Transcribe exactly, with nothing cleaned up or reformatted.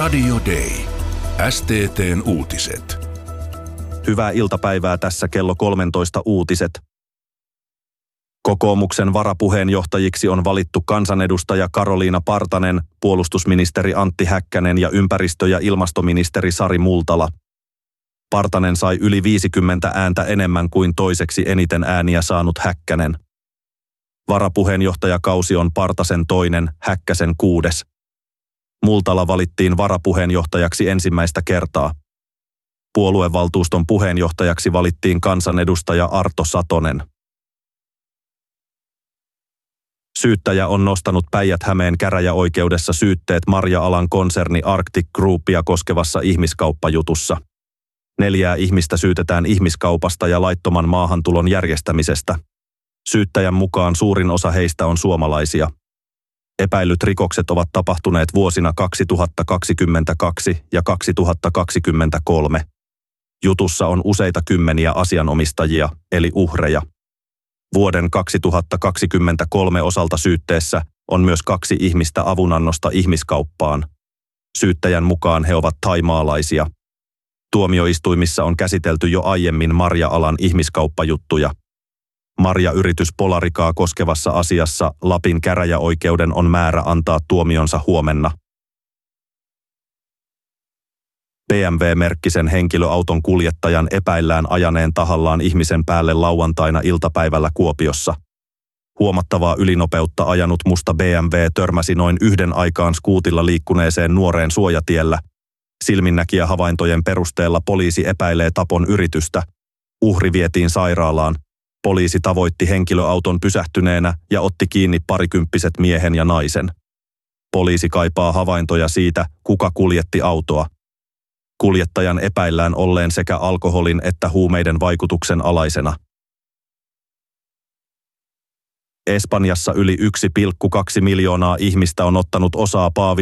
Radio Day. S T T:n uutiset. Hyvää iltapäivää, tässä kello kolmetoista uutiset. Kokoomuksen varapuheenjohtajiksi on valittu kansanedustaja Karoliina Partanen, puolustusministeri Antti Häkkänen ja ympäristö- ja ilmastoministeri Sari Multala. Partanen sai yli viisikymmentä ääntä enemmän kuin toiseksi eniten ääniä saanut Häkkänen. Varapuheenjohtajakausi on Partasen toinen, Häkkäsen kuudes. Multala valittiin varapuheenjohtajaksi ensimmäistä kertaa. Puoluevaltuuston puheenjohtajaksi valittiin kansanedustaja Arto Satonen. Syyttäjä on nostanut Päijät-Hämeen käräjäoikeudessa syytteet marja-alan konserni Arctic Groupia koskevassa ihmiskauppajutussa. Neljää ihmistä syytetään ihmiskaupasta ja laittoman maahantulon järjestämisestä. Syyttäjän mukaan suurin osa heistä on suomalaisia. Epäillyt rikokset ovat tapahtuneet vuosina kaksituhattakaksikymmentäkaksi ja kaksituhattakaksikymmentäkolme. Jutussa on useita kymmeniä asianomistajia, eli uhreja. Vuoden kaksituhattakaksikymmentäkolme osalta syytteessä on myös kaksi ihmistä avunannosta ihmiskauppaan. Syyttäjän mukaan he ovat thaimaalaisia. Tuomioistuimissa on käsitelty jo aiemmin marja-alan ihmiskauppajuttuja. Marjayritys Polarikaa koskevassa asiassa Lapin käräjäoikeuden on määrä antaa tuomionsa huomenna. B M W-merkkisen henkilöauton kuljettajan epäillään ajaneen tahallaan ihmisen päälle lauantaina iltapäivällä Kuopiossa. Huomattavaa ylinopeutta ajanut musta B M W törmäsi noin yhden aikaan skuutilla liikkuneeseen nuoreen suojatiellä. Silminnäkijähavaintojen perusteella poliisi epäilee tapon yritystä. Uhri vietiin sairaalaan. Poliisi tavoitti henkilöauton pysähtyneenä ja otti kiinni parikymppiset miehen ja naisen. Poliisi kaipaa havaintoja siitä, kuka kuljetti autoa. Kuljettajan epäillään olleen sekä alkoholin että huumeiden vaikutuksen alaisena. Espanjassa yli yksi pilkku kaksi miljoonaa ihmistä on ottanut osaa Paavi